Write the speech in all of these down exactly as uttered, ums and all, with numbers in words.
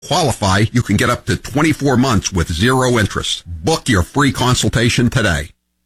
Qualify, you can get up to twenty-four months with zero interest. Book your free consultation today.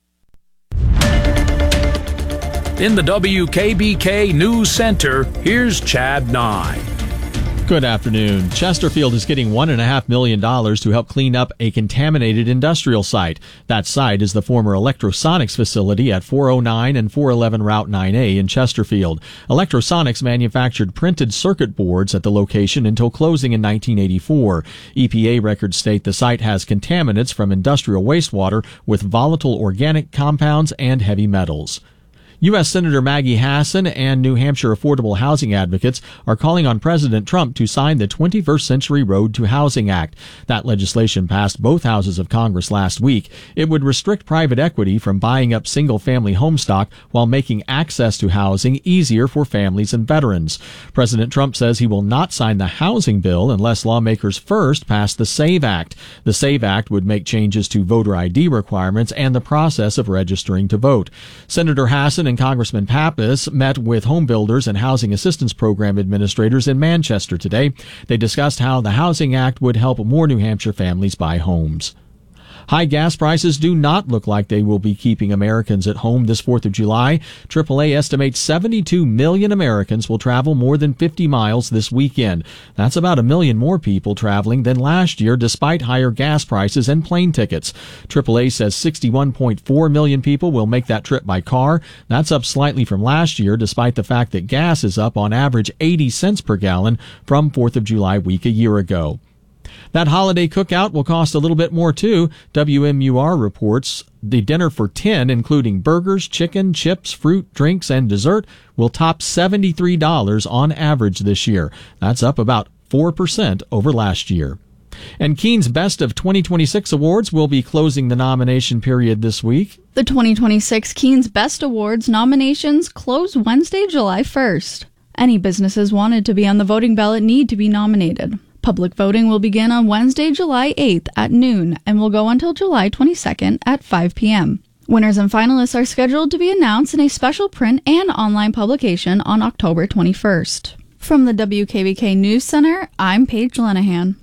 In the W K B K News Center, here's Chad Nye. Good afternoon. Chesterfield is getting one point five million dollars to help clean up a contaminated industrial site. That site is the former Electrosonics facility at four oh nine and four eleven Route nine A in Chesterfield. Electrosonics manufactured printed circuit boards at the location until closing in nineteen eighty-four. E P A records state the site has contaminants from industrial wastewater with volatile organic compounds and heavy metals. U S. Senator Maggie Hassan and New Hampshire affordable housing advocates are calling on President Trump to sign the twenty-first Century Road to Housing Act. That legislation passed both houses of Congress last week. It would restrict private equity from buying up single-family home stock while making access to housing easier for families and veterans. President Trump says he will not sign the housing bill unless lawmakers first pass the SAVE Act. The SAVE Act would make changes to voter I D requirements and the process of registering to vote. Senator Hassan and Congressman Pappas met with home builders and housing assistance program administrators in Manchester today. They discussed how the Housing Act would help more New Hampshire families buy homes. High gas prices do not look like they will be keeping Americans at home this fourth of July. triple A estimates seventy-two million Americans will travel more than fifty miles this weekend. That's about a million more people traveling than last year despite higher gas prices and plane tickets. triple A says sixty-one point four million people will make that trip by car. That's up slightly from last year despite the fact that gas is up on average eighty cents per gallon from fourth of July week a year ago. That holiday cookout will cost a little bit more, too. W M U R reports the dinner for ten, including burgers, chicken, chips, fruit, drinks, and dessert, will top seventy-three dollars on average this year. That's up about four percent over last year. And Keene's Best of twenty twenty-six awards will be closing the nomination period this week. The twenty twenty-six Keene's Best Awards nominations close Wednesday, July first. Any businesses wanted to be on the voting ballot need to be nominated. Public voting will begin on Wednesday, July eighth at noon and will go until July twenty-second at five p.m. Winners and finalists are scheduled to be announced in a special print and online publication on October twenty-first. From the W K B K News Center, I'm Paige Lenahan.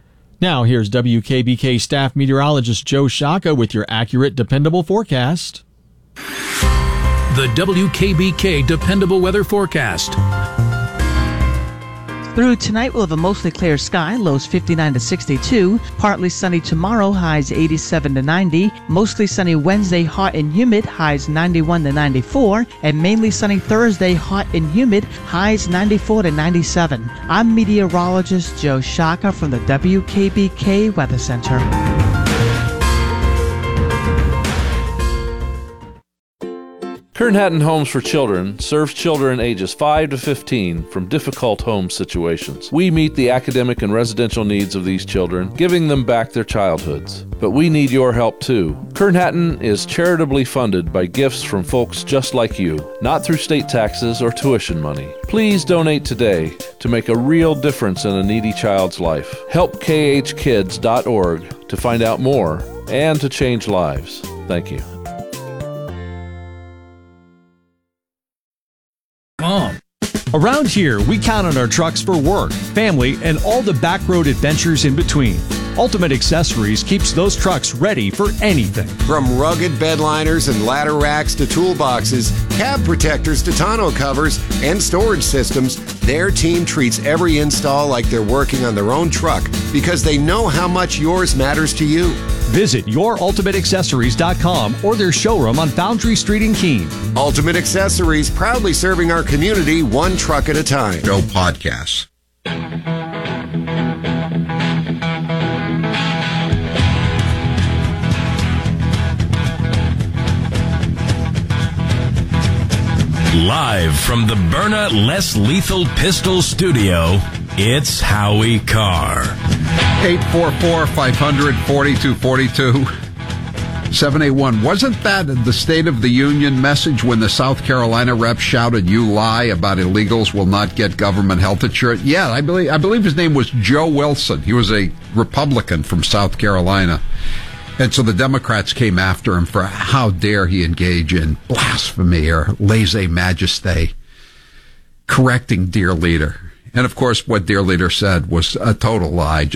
Now here's W K B K staff meteorologist Joe Shaka with your accurate, dependable forecast. The W K B K Dependable Weather Forecast. Through tonight, we'll have a mostly clear sky, lows fifty-nine to sixty-two. Partly sunny tomorrow, highs eighty-seven to ninety. Mostly sunny Wednesday, hot and humid, highs ninety-one to ninety-four. And mainly sunny Thursday, hot and humid, highs ninety-four to ninety-seven. I'm meteorologist Joe Shaka from the W K B K Weather Center. Kern Hatton Homes for Children serves children ages five to fifteen from difficult home situations. We meet the academic and residential needs of these children, giving them back their childhoods. But we need your help too. Kern Hatton is charitably funded by gifts from folks just like you, not through state taxes or tuition money. Please donate today to make a real difference in a needy child's life. Help K H kids dot org to find out more and to change lives. Thank you. Around here, we count on our trucks for work, family, and all the back road adventures in between. Ultimate Accessories keeps those trucks ready for anything. From rugged bed liners and ladder racks to toolboxes, cab protectors to tonneau covers, and storage systems, their team treats every install like they're working on their own truck because they know how much yours matters to you. Visit your ultimate accessories dot com or their showroom on Foundry Street in Keene. Ultimate Accessories, proudly serving our community one truck at a time. Joe Podcasts. Live from the Byrna Less Lethal Pistol Studio, it's Howie Carr. eight four four, five hundred, forty-two forty-two. seven eight one. Wasn't that the State of the Union message when the South Carolina rep shouted, "You lie about illegals will not get government health insurance"? Yeah, I believe I believe his name was Joe Wilson. He was a Republican from South Carolina. And so the Democrats came after him for how dare he engage in blasphemy or lèse-majesté, correcting dear leader. And of course, what Dear Leader said was a total lie.